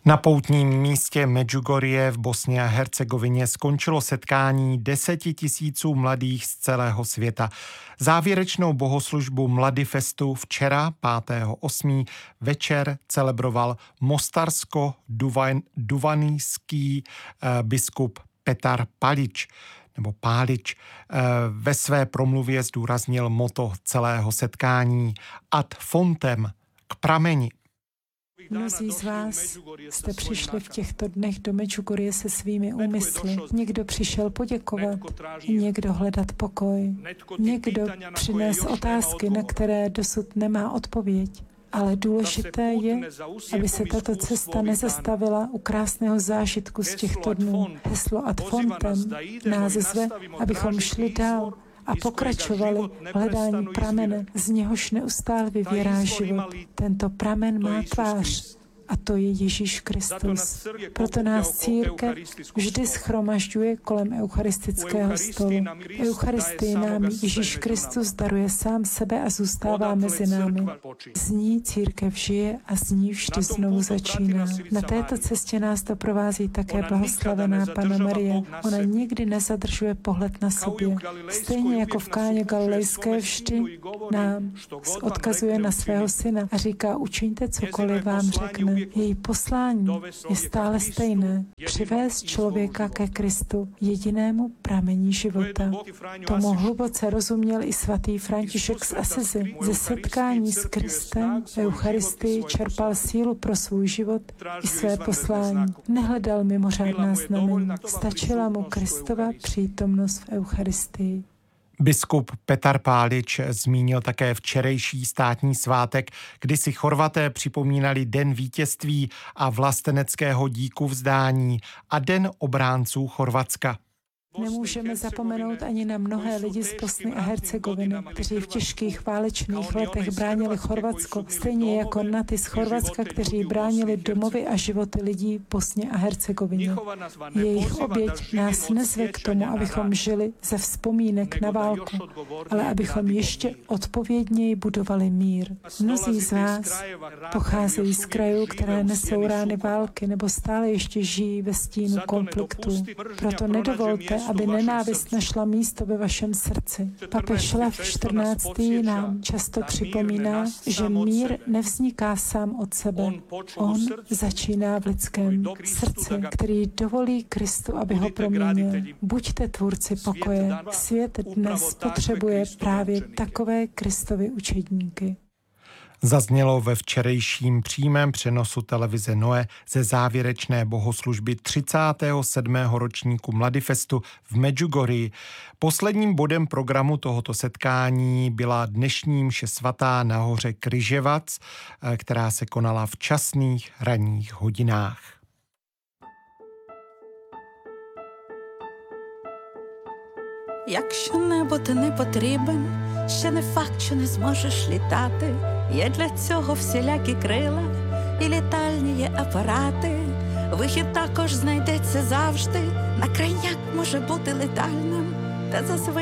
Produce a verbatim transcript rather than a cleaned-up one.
Na poutním místě Medjugorje v Bosně a Hercegovině skončilo setkání deseti tisíců mladých z celého světa. Závěrečnou bohoslužbu Mladifestu včera, pátého osmého večer celebroval mostarsko-duvanijský biskup Petar Palić, nebo Pálič. Ve své promluvě zdůraznil motto celého setkání ad fontem, k prameni. Mnozí z vás jste přišli v těchto dnech do Medjugorje se svými úmysly. Někdo přišel poděkovat, někdo hledat pokoj, někdo přines otázky, na které dosud nemá odpověď. Ale důležité je, aby se tato cesta nezastavila u krásného zážitku z těchto dnů. Heslo ad fontem nás zve, abychom šli dál a pokračovali v hledání pramene, z něhož neustále vyvěrá život. Tento pramen má tvář a to je Ježíš Kristus. Proto nás církev vždy shromažďuje kolem eucharistického stolu. Eucharistii nám Ježíš Kristus daruje sám sebe a zůstává mezi námi. Z ní církev žije a z ní vždy znovu začíná. Na této cestě nás doprovází také blahoslavená Panna Marie. Ona nikdy nezadržuje pohled na sobě. Stejně jako v Káně Galilejské vždy nám odkazuje na svého syna a říká, učiňte cokoliv vám řekne. Její poslání je stále stejné. Přivést člověka ke Kristu, jedinému pramení života. Tomu hluboce rozuměl i svatý František z Asizi. Ze setkání s Kristem v Eucharistii čerpal sílu pro svůj život i své poslání. Nehledal mimořádná znamení. Stačila mu Kristova přítomnost v Eucharistii. Biskup Petar Palić zmínil také včerejší státní svátek, kdy si Chorvaté připomínali Den vítězství a vlasteneckého díkuvzdání a Den obránců Chorvatska. Nemůžeme zapomenout ani na mnohé lidi z Bosny a Hercegoviny, kteří v těžkých válečných letech bránili Chorvatsko, stejně jako na ty z Chorvatska, kteří bránili domovy a životy lidí v Bosně a Hercegovině. Jejich oběť nás nezve k tomu, abychom žili ze vzpomínek na válku, ale abychom ještě odpovědněji budovali mír. Mnozí z vás pocházejí z krajů, které nesou rány války nebo stále ještě žijí ve stínu konfliktu. Proto nedovolte, aby nenávist našla místo ve vašem srdci. Papež Lev čtrnáctý nám často připomíná, že mír nevzniká sám od sebe. On začíná v lidském srdci, který dovolí Kristu, aby ho proměnil. Buďte tvůrci pokoje. Svět dnes potřebuje právě takové Kristovy učedníky. Zaznělo ve včerejším přímém přenosu televize Noe ze závěrečné bohoslužby třicátého sedmého ročníku Mladifestu v Medjugorji. Posledním bodem programu tohoto setkání byla dnešní mše svatá na hoře Križevac, která se konala v časných ranních hodinách. Якщо небо ти не потрібен, ще не факт, що не зможеш літати. Є для цього всілякі крила і літальні є апарати. Вихід також знайдеться завжди. На крайняк може бути летальним, та зазвичай